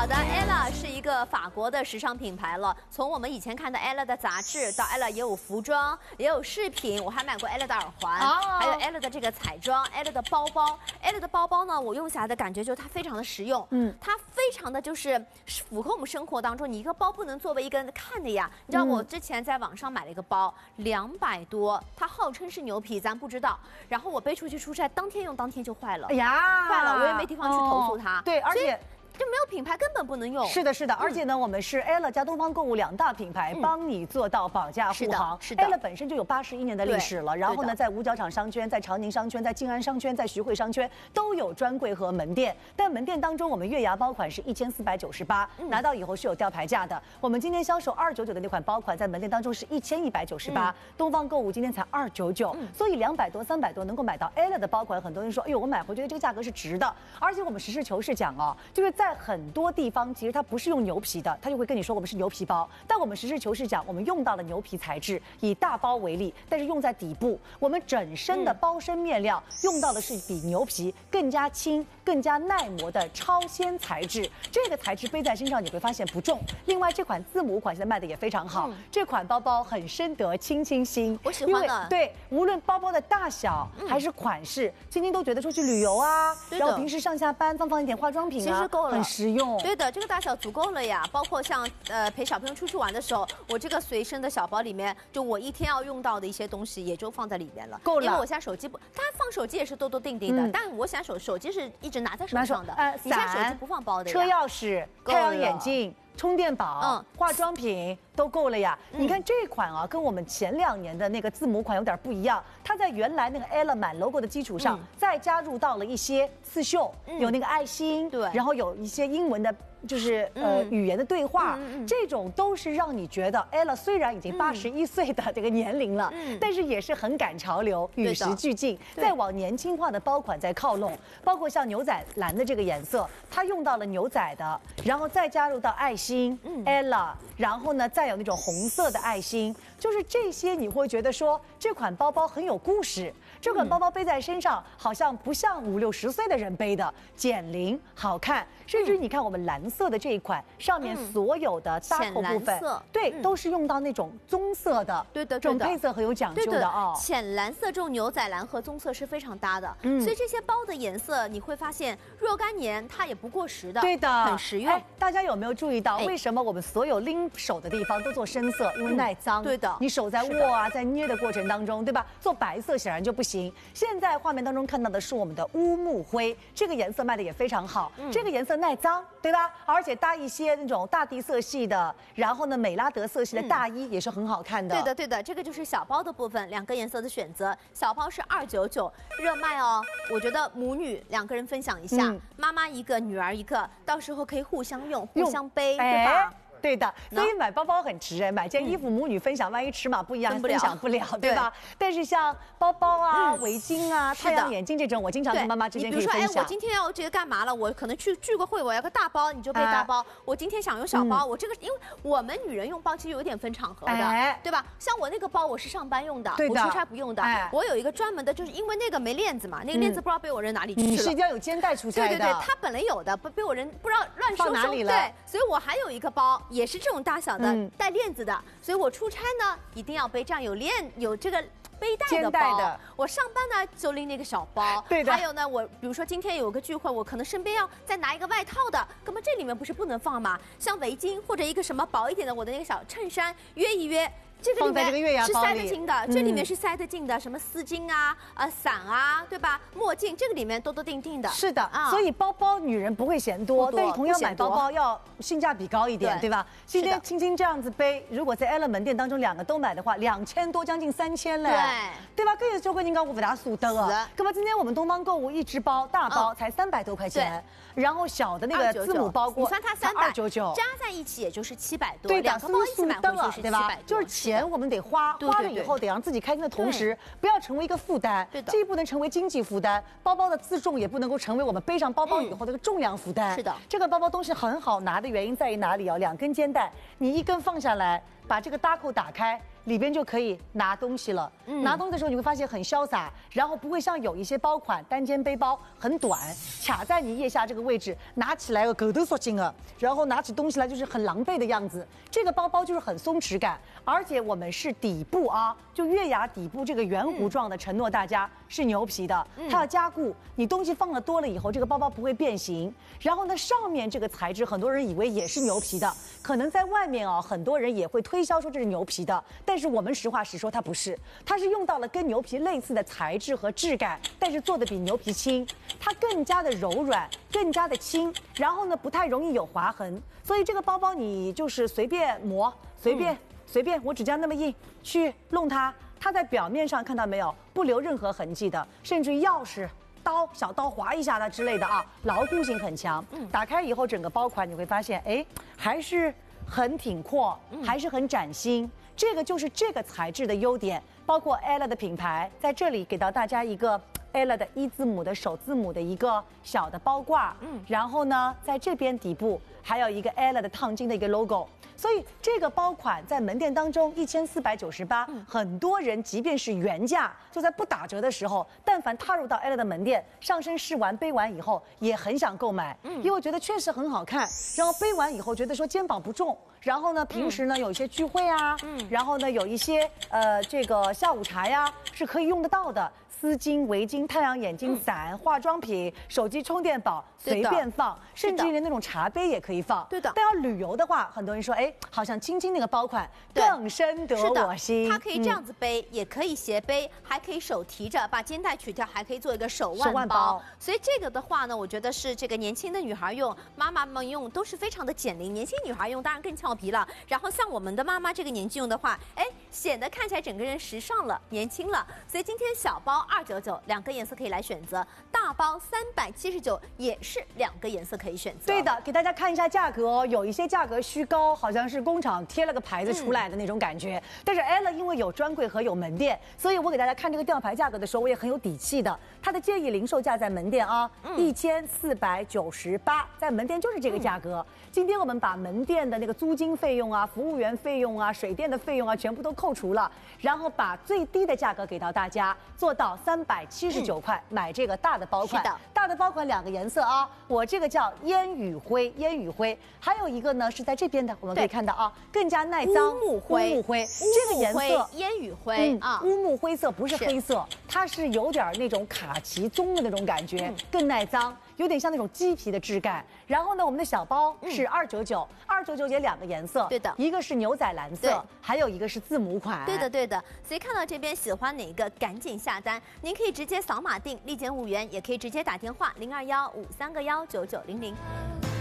好的 ，ella 是一个法国的时尚品牌了。从我们以前看的 ella 的杂志，到 ella 也有服装，也有饰品，我还买过 ella 的耳环，还有 ella 的这个彩妆 ，ella 的包包。ella 的包包呢，我用起来的感觉就是它非常的实用，它非常的就是符合我们生活当中。你一个包不能作为一个看的呀，你知道我之前在网上买了一个包，200多，它号称是牛皮，咱不知道。然后我背出去出差，当天用当天就坏了， 哎呀， 坏了，我也没地方去投诉它。 对，而且。 就没有品牌根本不能用。是的，是的，而且呢，我们是 ella 加东方购物2大品牌，帮你做到保驾护航。 是的 ，ella 本身就有81年的历史了，然后呢，在五角场商圈、在长宁商圈、在静安商圈、在徐汇商圈都有专柜和门店。但门店当中，我们月牙包款是1498，拿到以后是有吊牌价的。我们今天销售299的那款包款，在门店当中是1198，东方购物今天才299，所以200多、300多能够买到 ella 的包款。很多人说，哎呦，我买回觉得这个价格是值的，而且我们实事求是讲哦，就是在很多地方其实它不是用牛皮的，他就会跟你说我们是牛皮包。但我们实事求是讲，我们用到了牛皮材质，以大包为例，但是用在底部，我们整身的包身面料用到的是比牛皮更加轻、更加耐磨的超纤材质。这个材质背在身上你会发现不重。另外这款字母款现在卖的也非常好，这款包包很深得亲亲心， 我喜欢的。 对，无论包包的大小还是款式，青青都觉得说去旅游啊，然后平时上下班放一点化妆品啊， 其实够了， 很实用。 对的，这个大小足够了呀。包括像陪小朋友出去玩的时候，我这个随身的小包里面，就我一天要用到的一些东西，也就放在里面了。够了。因为我现在手机不，它放手机也是多多定定的，但我现在手机是一直拿在手上的。你现在手机不放包的呀？ 车钥匙、太阳眼镜、充电宝、化妆品都够了呀。你看这款啊，跟我们前2年的那个字母款有点不一样。它在原来那个 ella 满 logo 的基础上，再加入到了一些刺绣，有那个爱心，对，然后有一些英文的。 就是语言的对话，这种都是让你觉得 ella 虽然已经81岁的这个年龄了，但是也是很赶潮流，与时俱进，再往年轻化的包款在靠拢。包括像牛仔蓝的这个颜色，它用到了牛仔的，然后再加入到爱心 ella， 然后呢再有那种红色的爱心，就是这些你会觉得说这款包包很有故事。这款包包背在身上好像不像50、60岁的人背的，减龄好看，甚至你看我们蓝色的这一款，上面所有的搭扣部分，对，都是用到那种棕色的，对的，这种配色很有讲究的哦。 浅蓝色这种牛仔蓝和棕色是非常搭的，所以这些包的颜色你会发现若干年它也不过时的， 对的， 很实用。 大家有没有注意到为什么我们所有拎手的地方都做深色？因为耐脏。对的，你手在握啊，在捏的过程当中，对吧？做白色显然就不行。现在画面当中看到的是我们的乌木灰，这个颜色卖的也非常好，这个颜色耐脏，对吧？而且搭一些那种大地色系的，然后呢美拉德色系的大衣也是很好看的。 对的，对的，这个就是小包的部分，2个颜色的选择，小包是299，热卖哦。我觉得母女2个人分享一下，妈妈一个，女儿一个，到时候可以互相用、互相背，对吧？ 对的，所以买包包很值哎，买件衣服母女分享，万一尺码不一样分享不了，对吧？但是像包包啊、围巾啊、太阳眼镜这种，我经常跟妈妈之间可以分享。 比如说，哎，我今天要这个干嘛了？我可能聚个会，我要个大包，你就背大包。我今天想用小包，我这个因为我们女人用包其实有点分场合的，对吧？像我那个包，我是上班用的，我出差不用的。我有一个专门的，就是因为那个没链子嘛，那个链子不知道被我扔哪里去了。 你是要有肩带出差的。 对对对，它本来有的，被我扔不知道乱收哪里了。 对，所以我还有一个包。也是这种大小的，带链子的，所以我出差呢一定要背这样有这个背带的包。我上班呢就拎那个小包。对的。还有呢，我比如说今天有个聚会，我可能身边要再拿一个外套的，那么这里面不是不能放吗？像围巾或者一个什么薄一点的我的那个小衬衫，约一约。这个里面是塞得进的，这里面是塞得进的，什么丝巾啊、伞啊，对吧？墨镜，这个里面多多定定的。是的， 所以包包女人不会嫌多，但是同样买包包要性价比高一点，对吧？今天青青这样子背，如果在 ella 门店当中2个都买的话，2000多，将近3000嘞，对吧？跟周哥您讲我不大数得啊。那么今天我们东方购物一只包大包才300多块钱，然后小的那个字母包裹， 你算它399，加在一起也就是700多，对2个包一起买回去是700多， 就是钱我们得花了以后得让自己开心的同时，不要成为一个负担。既不能成为经济负担，包包的自重也不能够成为我们背上包包以后的一个重量负担。是的，这个包包东西很好拿的原因在于哪里哦？2根肩带，你一根放下来，把这个搭扣打开， 里边就可以拿东西了。拿东西的时候你会发现很潇洒，然后不会像有一些包款单肩背包很短，卡在你腋下这个位置，拿起来狗都缩紧了，然后拿起东西来就是很狼狈的样子。这个包包就是很松弛感，而且我们是底部啊，就月牙底部这个圆弧状的，承诺大家是牛皮的，它要加固，你东西放的多了以后，这个包包不会变形。然后呢，上面这个材质，很多人以为也是牛皮的，可能在外面啊，很多人也会推销说这是牛皮的，但是我们实话实说，它不是，它是用到了跟牛皮类似的材质和质感，但是做的比牛皮轻，它更加的柔软，更加的轻，然后呢不太容易有划痕，所以这个包包你就是随便磨，随便，我指甲那么硬去弄它，它在表面上看到没有，不留任何痕迹的，甚至于钥匙。刀小刀划一下它之类的啊，牢固性很强。打开以后整个包款你会发现，哎，还是很挺阔，还是很崭新。这个就是这个材质的优点，包括 Ella 的品牌在这里给到大家一个 Ella 的1字母的首字母的一个小的包挂，然后呢，在这边底部还有一个 Ella 的烫金的一个 logo。所以这个包款在门店当中1498，很多人即便是原价，就在不打折的时候，但凡踏入到 Ella 的门店，上身试完背完以后，也很想购买，因为觉得确实很好看，然后背完以后觉得说肩膀不重，然后呢平时呢有一些聚会啊，然后呢有一些这个下午茶呀是可以用得到的。丝巾、围巾、太阳眼镜伞、化妆品、手机充电宝随便放，甚至连那种茶杯也可以放。 对的。 但要旅游的话，很多人说，哎，好像青青那个包款更深得我心。 它可以这样子背，也可以斜背，还可以手提着，把肩带取掉，还可以做一个手腕包。所以这个的话呢，我觉得是这个年轻的女孩用，妈妈们用都是非常的减龄。年轻女孩用当然更俏皮了。然后像我们的妈妈这个年纪用的话，哎，显得看起来整个人时尚了，年轻了。所以今天小包299，2个颜色可以来选择；大包379，也是2个颜色可以选择。 对的，给大家看一下价格哦，有一些价格虚高，好像是工厂贴了个牌子出来的那种感觉。但是 Ella 因为有专柜和有门店，所以我给大家看这个吊牌价格的时候，我也很有底气的。它的建议零售价在门店啊，1498，在门店就是这个价格。今天我们把门店的那个租金费用啊、服务员费用啊、水电的费用啊，全部都扣除了，然后把最低的价格给到大家，做到379块，买这个大的包款。是的，大的包款2个颜色啊，我这个叫烟雨灰，还有一个呢是在这边的，我们可以看到啊，更加耐脏。乌木灰，这个颜色烟雨灰啊， 乌木灰色不是黑色，它是有点那种卡其棕的那种感觉，更耐脏。有点像那种鸡皮的质感，然后呢，我们的小包是299也2个颜色， 对的， 一个是牛仔蓝色，还有一个是字母款， 对的。所以看到这边喜欢哪一个，赶紧下单，您可以直接扫码订，立减5元，也可以直接打电话0215319900。